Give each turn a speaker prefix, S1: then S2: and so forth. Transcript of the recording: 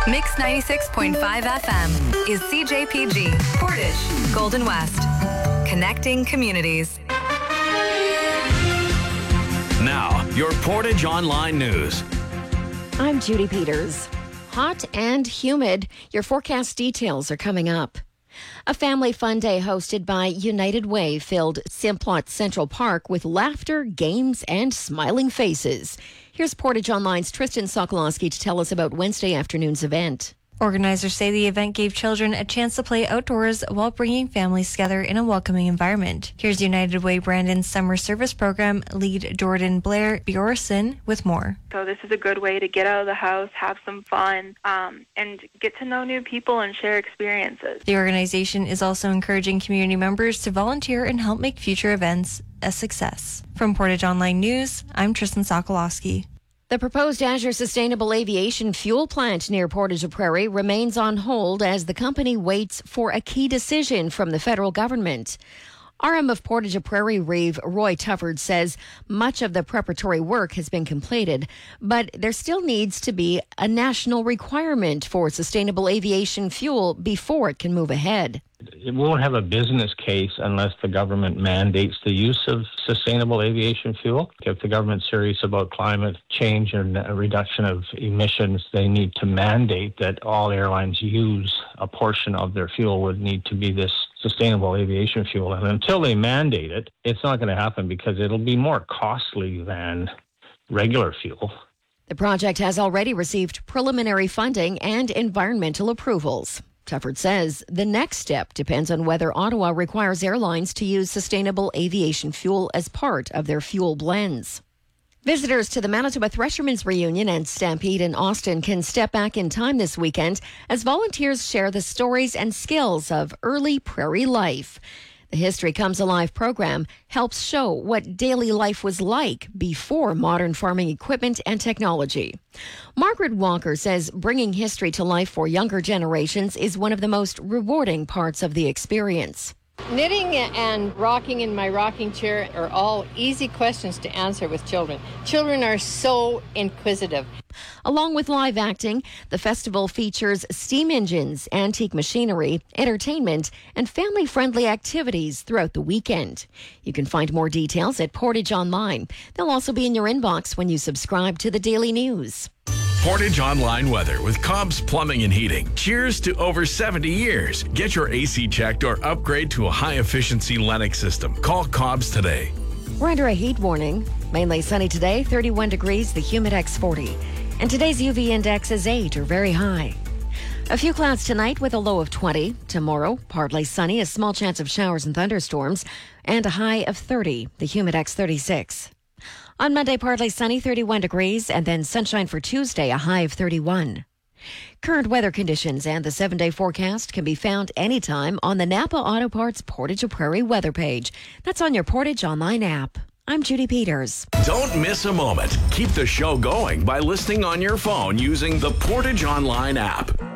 S1: Mix 96.5 FM is CJPG, Portage, Golden West. Connecting communities.
S2: Now, your Portage Online News.
S3: I'm Judy Peters. Hot and humid. Your forecast details are coming up. A family fun day hosted by United Way filled Simplot Central Park with laughter, games, and smiling faces. Here's Portage Online's Tristan Sokolowski to tell us about Wednesday afternoon's event.
S4: Organizers say the event gave children a chance to play outdoors while bringing families together in a welcoming environment. Here's United Way Brandon's Summer Service Program lead Jordan Blair Bjorson with more.
S5: So this is a good way to get out of the house, have some fun, and get to know new people and share experiences.
S4: The organization is also encouraging community members to volunteer and help make future events a success. From Portage Online News, I'm Tristan Sokolowski.
S3: The proposed Azure Sustainable Aviation Fuel plant near Portage Prairie remains on hold as the company waits for a key decision from the federal government. RM of Portage Prairie Reeve Roy Tufford says much of the preparatory work has been completed, but there still needs to be a national requirement for sustainable aviation fuel before it can move ahead.
S6: It won't have a business case unless the government mandates the use of sustainable aviation fuel. If the government's serious about climate change and a reduction of emissions, they need to mandate that all airlines use a portion of their fuel would need to be this sustainable aviation fuel. And until they mandate it, it's not going to happen because it'll be more costly than regular fuel.
S3: The project has already received preliminary funding and environmental approvals. Tufford says the next step depends on whether Ottawa requires airlines to use sustainable aviation fuel as part of their fuel blends. Visitors to the Manitoba Threshermen's Reunion and Stampede in Austin can step back in time this weekend as volunteers share the stories and skills of early prairie life. The History Comes Alive program helps show what daily life was like before modern farming equipment and technology. Margaret Walker says bringing history to life for younger generations is one of the most rewarding parts of the experience.
S7: Knitting and rocking in my rocking chair are all easy questions to answer with children. Children are so inquisitive.
S3: Along with live acting, the festival features steam engines, antique machinery, entertainment, and family-friendly activities throughout the weekend. You can find more details at Portage Online. They'll also be in your inbox when you subscribe to the Daily News.
S2: Portage Online weather with Cobb's Plumbing and Heating. Cheers to over 70 years. Get your AC checked or upgrade to a high-efficiency Lennox system. Call Cobb's today.
S3: We're under a heat warning. Mainly sunny today, 31 degrees, the Humidex 40. And today's UV index is 8 or very high. A few clouds tonight with a low of 20. Tomorrow, partly sunny, a small chance of showers and thunderstorms, and a high of 30, the Humidex 36. On Monday, partly sunny, 31 degrees, and then sunshine for Tuesday, a high of 31. Current weather conditions and the 7-day forecast can be found anytime on the Napa Auto Parts Portage Prairie weather page. That's on your Portage Online app. I'm Judy Peters.
S2: Don't miss a moment. Keep the show going by listening on your phone using the Portage Online app.